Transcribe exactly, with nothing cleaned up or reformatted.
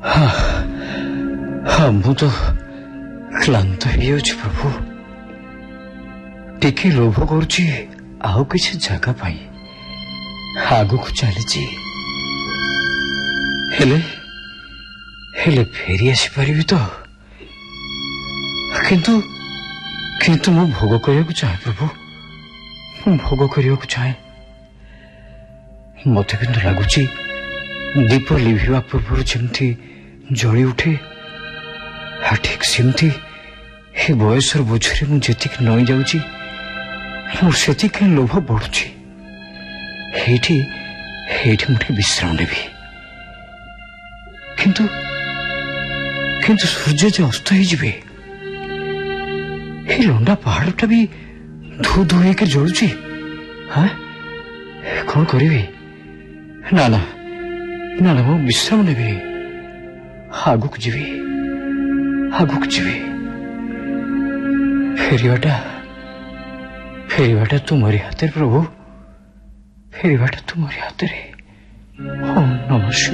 हाँ हाँ मु तो क्लांत हो प्रभु टिके लोभ करुची आउ किसी जगह पाई आगु को चली हेले हेले फेरी आसी पारि तो किंतु किंतु मु भोग करने को चाहे प्रभु मु भोग करने को चाहे मत कि लगुच दीप लिभा पूर्व जमती जली उठे हाँ ठीक सेमती हे बयसर बोझरे मुझे नई जाऊँगी मुझे लोभ बढ़ुची हेठी हेठी मुझे विश्राम नेबी किंतु किंतु सूर्य जो अस्त हो लंडा पहाड़टा भी धू धू होकर जलुची हाँ कौन करी ना ना ना ना मु विश्राम नेबी आगुक जीवी आगुक जीवी फेरिवाटा फेरिवाटा तुमरी हाथ प्रभु फेरिवाटा तुमरी हाथ ओम नमः शिवाय।